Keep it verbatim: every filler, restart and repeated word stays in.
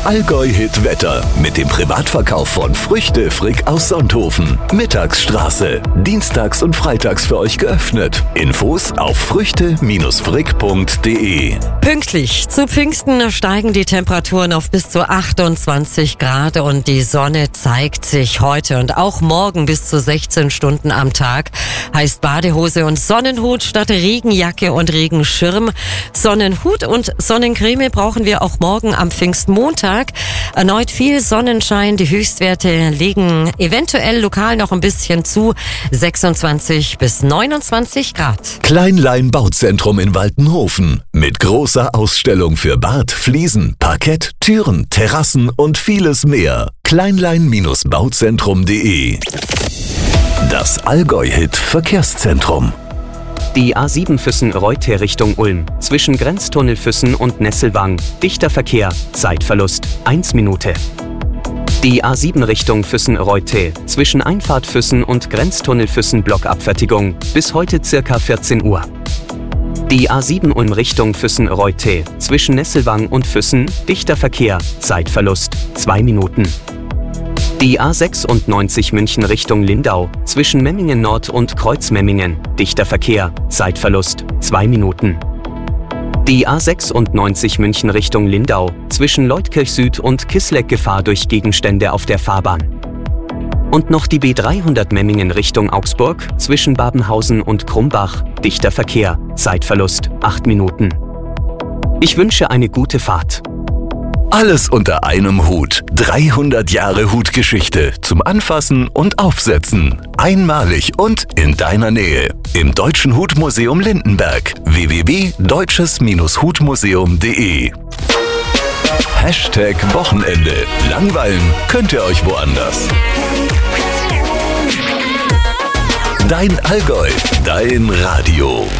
Allgäu-Hit-Wetter mit dem Privatverkauf von Früchte Frick aus Sonthofen. Mittagsstraße. Dienstags und freitags für euch geöffnet. Infos auf früchte frick punkt de. Pünktlich zu Pfingsten steigen die Temperaturen auf bis zu achtundzwanzig Grad und die Sonne zeigt sich heute und auch morgen bis zu sechzehn Stunden am Tag. Heißt Badehose und Sonnenhut statt Regenjacke und Regenschirm. Sonnenhut und Sonnencreme brauchen wir auch morgen am Pfingstmontag. Erneut viel Sonnenschein. Die Höchstwerte legen eventuell lokal noch ein bisschen zu. sechsundzwanzig bis neunundzwanzig Grad. Kleinlein Bauzentrum in Waltenhofen. Mit großer Ausstellung für Bad, Fliesen, Parkett, Türen, Terrassen und vieles mehr. kleinlein Bauzentrum punkt de. Das Allgäu-Hit Verkehrszentrum. Die A sieben Füssen-Reute Richtung Ulm. Zwischen Grenztunnel Füssen und Nesselwang. Dichter Verkehr. Zeitverlust. eins Minute. Die A sieben Richtung Füssen-Reute. Zwischen Einfahrt Füssen und Grenztunnel Füssen Blockabfertigung. Bis heute circa vierzehn Uhr. Die A sieben Ulm Richtung Füssen-Reute. Zwischen Nesselwang und Füssen. Dichter Verkehr. Zeitverlust. zwei Minuten. Die A sechsundneunzig München Richtung Lindau, zwischen Memmingen Nord und Kreuzmemmingen, dichter Verkehr, Zeitverlust, zwei Minuten. Die A sechsundneunzig München Richtung Lindau, zwischen Leutkirch Süd und Kisleck Gefahr durch Gegenstände auf der Fahrbahn. Und noch die B dreihundert Memmingen Richtung Augsburg, zwischen Babenhausen und Krumbach, dichter Verkehr, Zeitverlust, acht Minuten. Ich wünsche eine gute Fahrt. Alles unter einem Hut. dreihundert Jahre Hutgeschichte zum Anfassen und Aufsetzen. Einmalig und in deiner Nähe. Im Deutschen Hutmuseum Lindenberg. w w w punkt deutsches hutmuseum punkt de. Hashtag Wochenende. Langweilen könnt ihr euch woanders. Dein Allgäu, dein Radio.